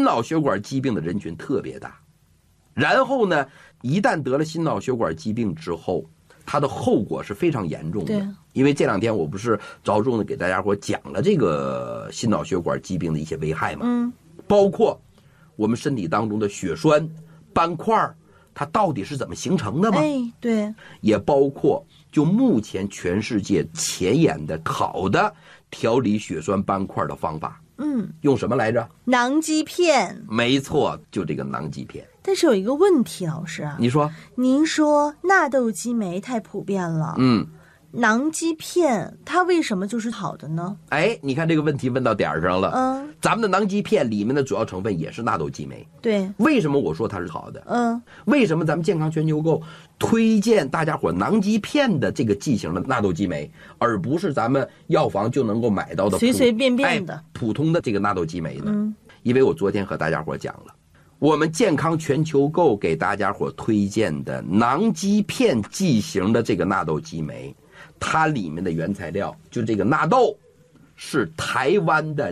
脑血管疾病的人群特别大。然后呢，一旦得了心脑血管疾病之后，它的后果是非常严重的。因为这2天我不是着重的给大家伙讲了这个心脑血管疾病的一些危害嘛，包括我们身体当中的血栓、斑块，它到底是怎么形成的吗？ 对， 也包括就目前全世界前沿的好的调理血栓斑块的方法。用什么来着？ 囊基片。 没错，就这个囊基片。 但是有一个问题，老师啊， 你说， 您说纳豆激酶太普遍了，囊基片它为什么就是好的呢？ 你看这个问题问到点儿上了。咱们的囊基片里面的主要成分也是纳豆激酶。 对， 为什么我说它是好的？为什么咱们健康全球购推荐大家伙囊基片的这个剂型的纳豆激酶，而不是咱们药房就能够买到的随随便便的普通的这个纳豆激酶呢？因为我昨天和大家伙讲了，我们健康全球购给大家伙推荐的囊基片剂型的这个纳豆激酶，它里面的原材料就这个纳豆是台湾的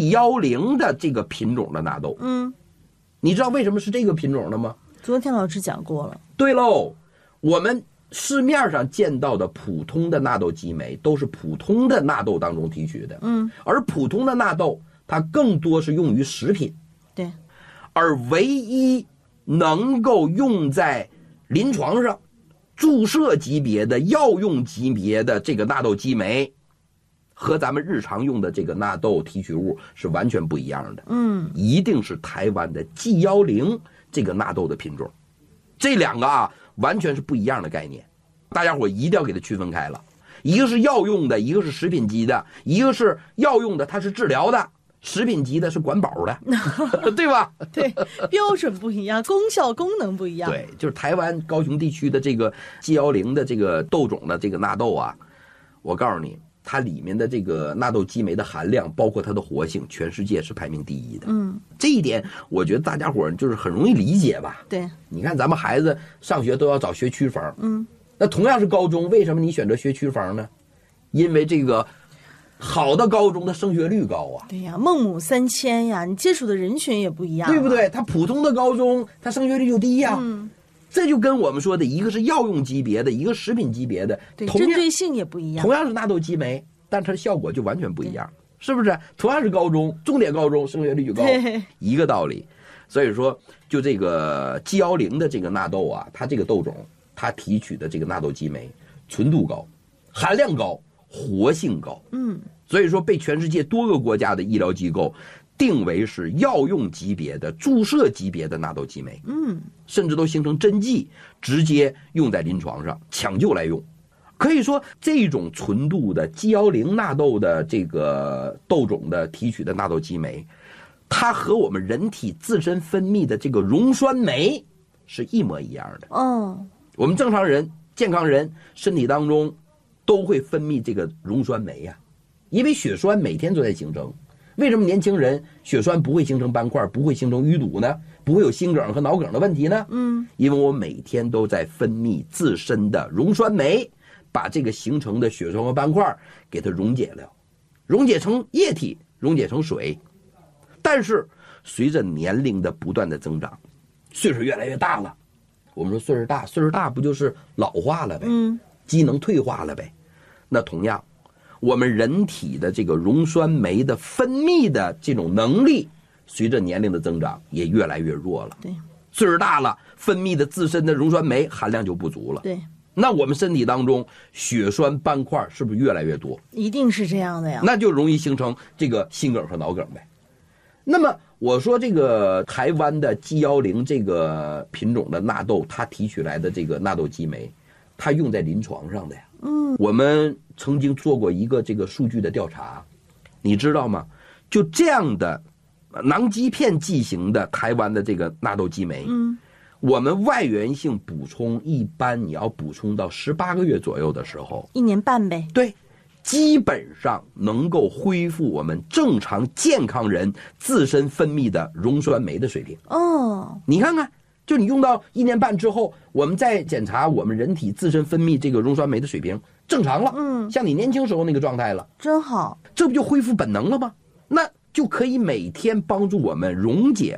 G10的这个品种的纳豆。你知道为什么是这个品种的吗？ 昨天老师讲过了。 对喽，我们市面上见到的普通的纳豆激酶都是普通的纳豆当中提取的。而普通的纳豆它更多是用于食品。 对， 而唯一能够用在临床上注射级别的药用级别的这个纳豆激酶，和咱们日常用的这个纳豆提取物是完全不一样的。一定是台湾的 G10这个纳豆的品种。这2个完全是不一样的概念，大家伙一定要给它区分开了。一个是药用的，一个是食品级的。一个是药用的，它是治疗的；食品级的是管饱的，对吧？ 对，标准不一样，功效功能不一样。 对，就是台湾高雄地区的这个 G10的这个豆种的这个纳豆啊，我告诉你，它里面的这个纳豆激酶的含量，包括它的活性，全世界是排名第1的。这一点我觉得大家伙就是很容易理解吧？ 对， 你看咱们孩子上学都要找学区房，那同样是高中，为什么你选择学区房呢？因为这个好的高中的升学率高啊。 对呀，孟母3000呀，你接触的人群也不一样， 对不对？它普通的高中，它升学率就低呀。这就跟我们说的，一个是药用级别的，一个食品级别的， 对，针对性也不一样。 同样是纳豆激酶，但它的效果就完全不一样，是不是？同样是高中，重点高中升学率就高，一个道理。所以说，就这个 G10的这个纳豆啊，它这个豆种，它提取的这个纳豆激酶纯度高，含量高，活性高。所以说被全世界多个国家的医疗机构定为是药用级别的、注射级别的纳豆激酶。甚至都形成针剂，直接用在临床上，抢救来用。可以说，这种纯度的 G10纳豆的这个豆种的提取的纳豆激酶，它和我们人体自身分泌的这个溶栓酶是一模一样的。我们正常人、健康人身体当中都会分泌这个溶栓酶呀，因为血栓每天都在形成。为什么年轻人血栓不会形成斑块，不会形成淤堵呢？不会有心梗和脑梗的问题呢？因为我每天都在分泌自身的溶栓酶，把这个形成的血栓和斑块给它溶解了，溶解成液体，溶解成水。但是随着年龄的不断的增长，岁数越来越大了，我们说岁数大不就是老化了呗，机能退化了呗。那同样我们人体的这个溶栓酶的分泌的这种能力，随着年龄的增长也越来越弱了。 对， 岁数大了，分泌的自身的溶栓酶含量就不足了。 对， 那我们身体当中血栓斑块是不是越来越多？ 一定是这样的呀。 那就容易形成这个心梗和脑梗呗。那么我说这个台湾的 G10这个品种的纳豆，它提取来的这个纳豆激酶，它用在临床上的呀。我们曾经做过一个这个数据的调查，你知道吗？就这样的囊基片剂型的台湾的这个纳豆激酶，我们外源性补充一般你要补充到18个月左右的时候 ，1年半呗。 对，基本上能够恢复我们正常健康人自身分泌的溶栓酶的水平。你看看，就你用到1年半之后，我们再检查我们人体自身分泌这个溶栓酶的水平正常了，像你年轻时候那个状态了， 真好。 这不就恢复本能了吗？那就可以每天帮助我们溶解